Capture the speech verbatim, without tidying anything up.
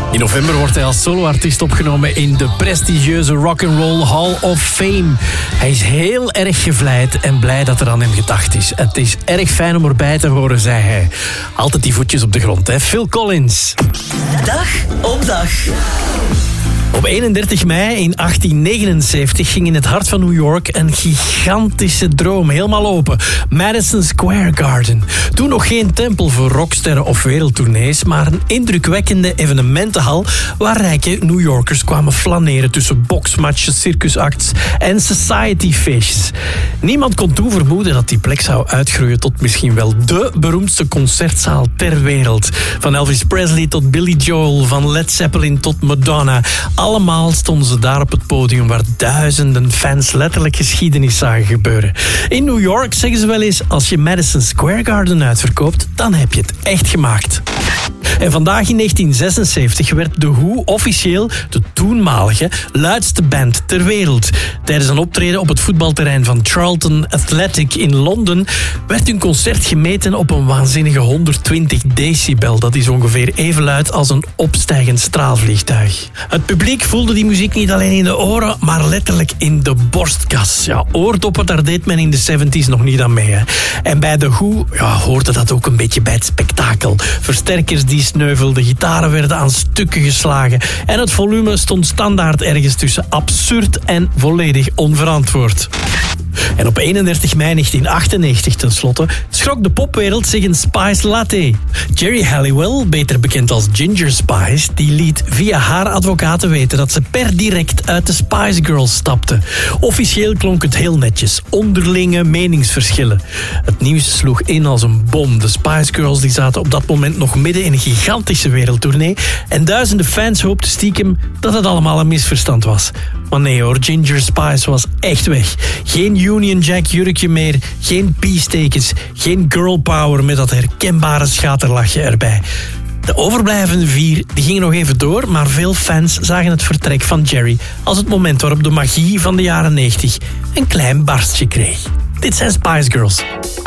In november wordt hij als soloartiest opgenomen in de prestigieuze Rock'n'Roll Hall of Fame. Hij is heel erg gevleid en blij dat er aan hem gedacht is. Het is erg fijn om erbij te horen, zei hij. Altijd die voetjes op de grond, hè. Phil Collins. Dag op dag. Op eenendertig mei in achttien negenenzeventig ging in het hart van New York een gigantische droom helemaal open. Madison Square Garden. Toen nog geen tempel voor rocksterren of wereldtournees, maar een indrukwekkende evenementenhal waar rijke New Yorkers kwamen flaneren tussen boksmatches, circusacts en societyfeestjes. Niemand kon toen vermoeden dat die plek zou uitgroeien tot misschien wel de beroemdste concertzaal ter wereld. Van Elvis Presley tot Billy Joel, van Led Zeppelin tot Madonna. Allemaal stonden ze daar op het podium waar duizenden fans letterlijk geschiedenis zagen gebeuren. In New York zeggen ze wel eens, als je Madison Square Garden uitverkoopt, dan heb je het echt gemaakt. En vandaag in negentien zesenzeventig werd The Who officieel de toenmalige luidste band ter wereld. Tijdens een optreden op het voetbalterrein van Charlton Athletic in Londen werd hun concert gemeten op een waanzinnige honderdtwintig decibel. Dat is ongeveer even luid als een opstijgend straalvliegtuig. Het publiek voelde die muziek niet alleen in de oren, maar letterlijk in de borstkas. Ja, oordoppen, daar deed men in de zeventig nog niet aan mee. Hè. En bij The Who ja, hoorde dat ook een beetje bij het spektakel. Versterkers die sneuvelden, gitaren werden aan stukken geslagen en het volume stond standaard ergens tussen absurd en volledig onverantwoord. En op eenendertig mei negentien achtennegentig tenslotte schrok de popwereld zich een Spice Latte. Jerry Halliwell, beter bekend als Ginger Spice, die liet via haar advocaten weten dat ze per direct uit de Spice Girls stapte. Officieel klonk het heel netjes, onderlinge meningsverschillen. Het nieuws sloeg in als een bom. De Spice Girls die zaten op dat moment nog midden in een gigantische wereldtournee en duizenden fans hoopten stiekem dat het allemaal een misverstand was. Maar nee hoor, Ginger Spice was echt weg. Geen Union Jack jurkje meer, geen peacetekens, geen girl power met dat herkenbare schaterlachje erbij. De overblijvende vier die gingen nog even door, maar veel fans zagen het vertrek van Jerry als het moment waarop de magie van de jaren negentig een klein barstje kreeg. Dit zijn Spice Girls.